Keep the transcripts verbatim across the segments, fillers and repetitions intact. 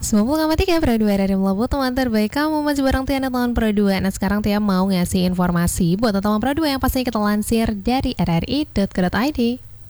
sembilan puluh koma tiga Pro dua dari Melabu, teman terbaik kamu masih bareng Tiana tahun Pro dua. Nah sekarang Tia mau ngasih informasi buat teman Pro dua yang pastinya kita lansir dari r r i dot co dot i d.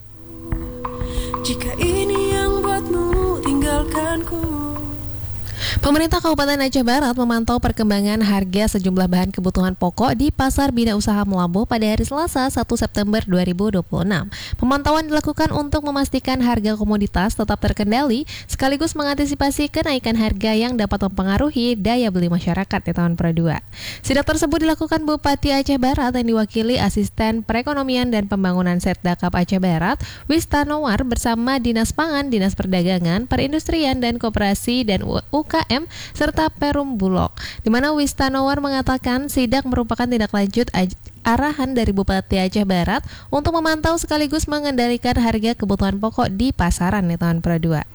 Jika ini yang buatmu tinggalkanku. Pemerintah Kabupaten Aceh Barat memantau perkembangan harga sejumlah bahan kebutuhan pokok di Pasar Bina Usaha Melabu pada hari Selasa satu September dua ribu dua puluh enam. Pemantauan dilakukan untuk memastikan harga komoditas tetap terkendali sekaligus mengantisipasi kenaikan harga yang dapat mempengaruhi daya beli masyarakat di tahun Pro dua. Sidak tersebut dilakukan Bupati Aceh Barat yang diwakili Asisten Perekonomian dan Pembangunan Setdakap Aceh Barat, Wista Nowar bersama Dinas Pangan, Dinas Perdagangan, Perindustrian dan Koperasi dan U K M serta Perum Bulog, di mana Wista Nowar mengatakan sidak merupakan tindak lanjut arahan dari Bupati Aceh Barat untuk memantau sekaligus mengendalikan harga kebutuhan pokok di pasaran di tahun Pro dua.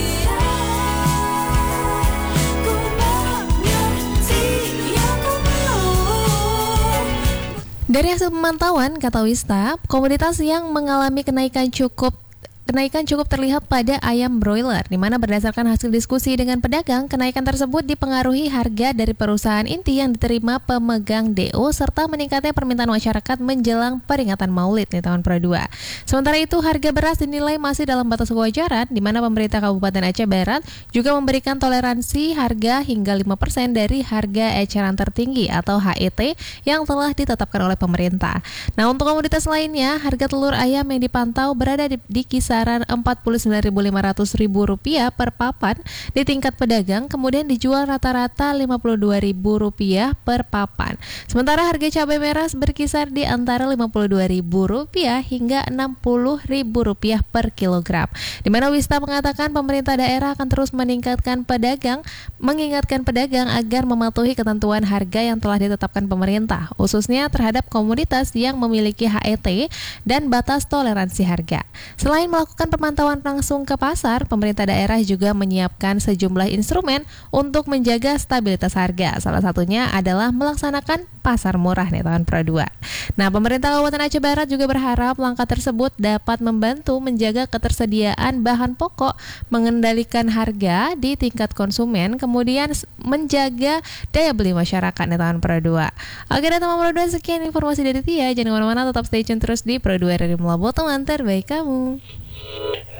Dari hasil pemantauan, kata Wista, komoditas yang mengalami kenaikan cukup Kenaikan cukup terlihat pada ayam broiler, di mana berdasarkan hasil diskusi dengan pedagang, kenaikan tersebut dipengaruhi harga dari perusahaan inti yang diterima pemegang D O serta meningkatnya permintaan masyarakat menjelang peringatan Maulid di tahun Pro dua. Sementara itu, harga beras dinilai masih dalam batas kewajaran, di mana pemerintah Kabupaten Aceh Barat juga memberikan toleransi harga hingga lima persen dari harga eceran tertinggi atau H E T yang telah ditetapkan oleh pemerintah. Nah, untuk komoditas lainnya, harga telur ayam yang dipantau berada di, di kisar empat puluh sembilan ribu lima ratus rupiah per papan di tingkat pedagang, kemudian dijual rata-rata lima puluh dua ribu rupiah per papan. Sementara harga cabai merah berkisar di antara lima puluh dua ribu rupiah hingga enam puluh ribu rupiah per kilogram. Di mana Wista mengatakan pemerintah daerah akan terus meningkatkan pedagang, mengingatkan pedagang agar mematuhi ketentuan harga yang telah ditetapkan pemerintah, khususnya terhadap komoditas yang memiliki H E T dan batas toleransi harga. Selain melakukan Melakukan pemantauan langsung ke pasar, pemerintah daerah juga menyiapkan sejumlah instrumen untuk menjaga stabilitas harga. Salah satunya adalah melaksanakan pasar murah di tahun Pro dua. Nah, pemerintah Kabupaten Aceh Barat juga berharap langkah tersebut dapat membantu menjaga ketersediaan bahan pokok, mengendalikan harga di tingkat konsumen, kemudian menjaga daya beli masyarakat di tahun Pro dua. Oke, teman Pro dua, sekian informasi dari Tia. Jangan kemana-mana, tetap stay tune terus di Pro dua dari Melabu, teman terbaik kamu.